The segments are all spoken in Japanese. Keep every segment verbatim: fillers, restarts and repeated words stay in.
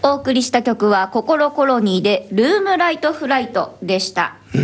お送りした曲はココロコロニーでルームライトフライトでした、うん、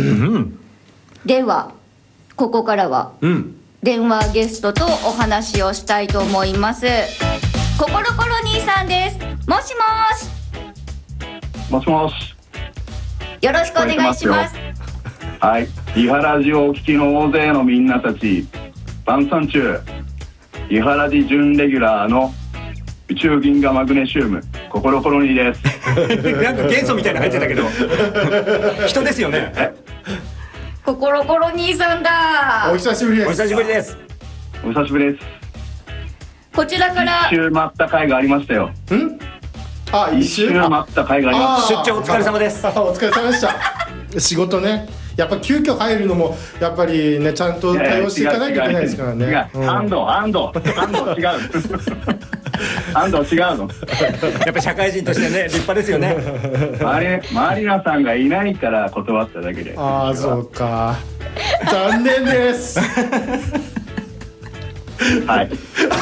ではここからは電話ゲストとお話をしたいと思います。ココロコロニーさんです。もしもし。 もしもし。 よろしくお願いします。 はい、リハラジをお聞きの大勢のみんなたち、晩餐中、リハラジ準レギュラーの宇宙銀河マグネシウムココロコロニーですなんか元素みたいなの入ってたけど人ですよね。 ココロコロニーさんだ。 お久しぶりです。 お久しぶりです。 お久しぶりです。 こちらから一周待った回がありましたよ。んあ、一周一周待った回がありました。 出張お疲れ様です。 お疲れ様でした仕事ね、やっぱ急遽入るのもやっぱりね、ちゃんと対応していかないといけないですからね。 違う、安藤安藤安藤違う安藤違うのやっぱ社会人としてね、立派ですよね。 マリマリナさんがいないから断っただけで。 ああ、そうか、残念ですはいはい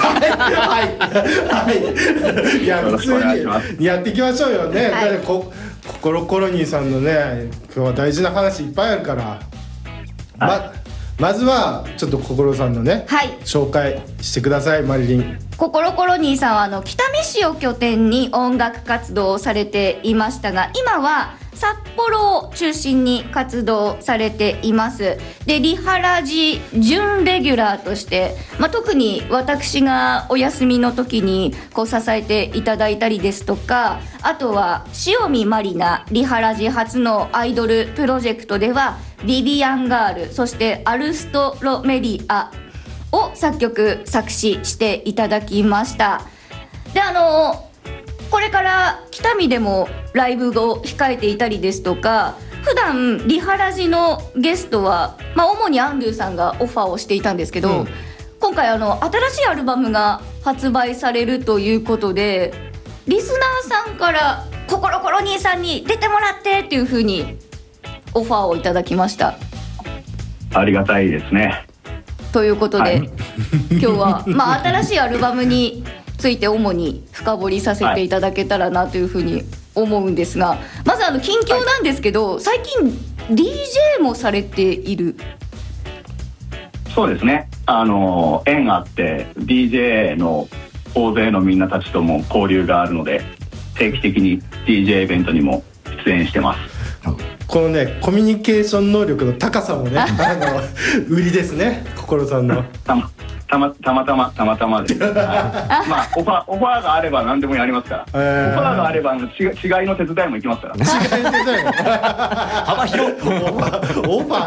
はいいや、普通にやっていきましょうよね、はい、だってこココロコロニーさんのね、今日は大事な話いっぱいあるから、ままずはちょっとココロさんのね、はい、紹介してください。マリリン。 ココロコロニーさんはあの北見市を拠点に音楽活動をされていましたが、今は札幌を中心に活動されています。で、リハラジ準レギュラーとして、まあ、特に私がお休みの時にこう支えていただいたりですとか、あとは塩見まりな、リハラジ初のアイドルプロジェクトではビビアンガール、そしてアルストロメリアを作曲作詞していただきました。で、あのこれから北見でもライブを控えていたりですとか、普段リハラジのゲストは、まあ、主にアンドゥさんがオファーをしていたんですけど、うん、今回あの新しいアルバムが発売されるということで、リスナーさんからココロコロニーさんに出てもらってっていう風にオファーをいただきました。 ありがたいですね。 ということで、はい、今日は、まあ、新しいアルバムについて主に深掘りさせていただけたらなというふうに思うんですが、まずあの近況なんですけど、はい、最近 ディージェー もされている。 そうですね、あの縁があって ディージェー の大勢のみんなたちとも交流があるので、定期的に ディージェー イベントにも出演してます。 このね、コミュニケーション能力の高さもねあの売りですね、心さんの。 たまたまたまたまたまたまです、はい、まあオファーオファーがあれば何でもやりますから、えー、オファーがあればち違いの手伝いも行きますから。 違いの手伝いも幅広いオファー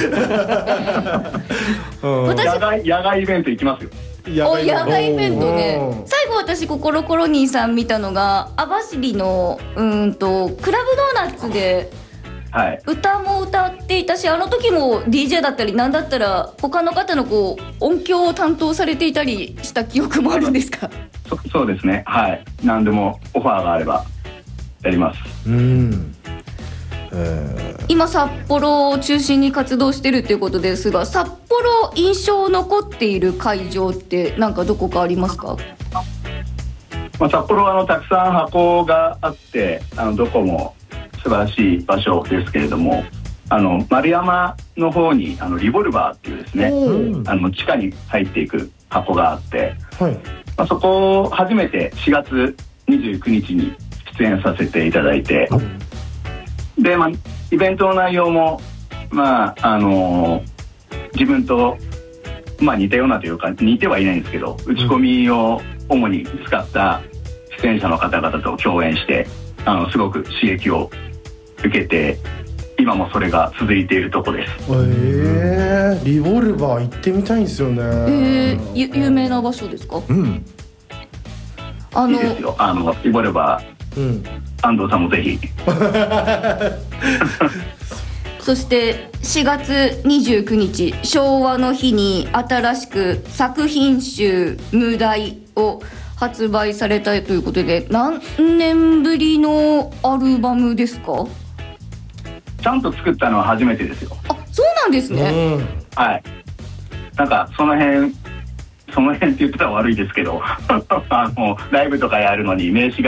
って野外野外イベント行きますよ。 お野外イベントね。最後私ココロコロニーさん見たのが網走のうんとクラブドーナツで、はい、歌も歌っていたし、あの時も ディージェー だったり、なんだったら他の方のこう音響を担当されていたりした記憶もあるんですか？ そ, そうですね、はい、何でもオファーがあればやります。 うん、えー、 今札幌を中心に活動してるっていうことですが、札幌印象残っている会場ってなんかどこかありますか？ まあ、札幌はあのたくさん箱があって、あのどこも素晴らしい場所ですけれども、あの丸山の方にあのリボルバーっていうですね、あの地下に入っていく箱があって、はい、まあ、そこを初めてしがつにじゅうくにちに出演させていただいて、うん、で、まあ、イベントの内容も、まああの自分と、まあ、似たようなというか似てはいないんですけど、打ち込みを主に使った出演者の方々と共演して、あのすごく刺激を受けて、今もそれが続いているとこです。 えー、リボルバー行ってみたいんですよね。 えー、ゆ有名な場所ですか？うん、 あのいいですよ、あのリボルバー、うん、安藤さんもぜひそしてしがつにじゅうくにち、昭和の日に新しく作品集無題を発売されたということで、何年ぶりのアルバムですか？ ちゃんと作ったのは初めてですよ。 あ、そうなんですね。うん、 はい。なんかその辺その辺って言ったら悪いですけどあのライブとかやるのに名刺が